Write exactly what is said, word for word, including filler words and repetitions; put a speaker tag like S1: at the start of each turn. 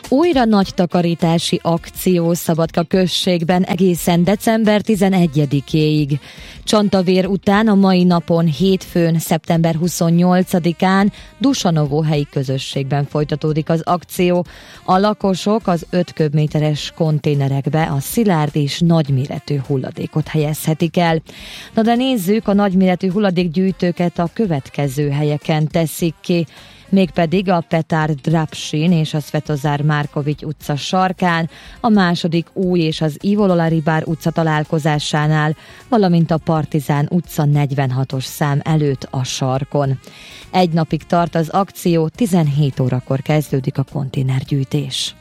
S1: Újra nagy takarítási akció Szabadka községben egészen december tizenegyedikéig. Csantavér után a mai napon, hétfőn, szeptember huszonnyolcadikán Dusanovó helyi közösségben folytatódik az akció. A lakosok az öt köbméteres konténerekbe a szilárd és nagyméretű hulladékot helyezhetik el. Na de nézzük, a nagyméretű hulladékgyűjtőket a következő helyeken teszik ki. Mégpedig a Petár Drapsin és a Svetozár Márkovics utca sarkán, a második Új és az Ivo-Lola-Ribár utca találkozásánál, valamint a Partizán utca negyvenhatos szám előtt a sarkon. Egy napig tart az akció, tizenhét órakor kezdődik a konténergyűjtés.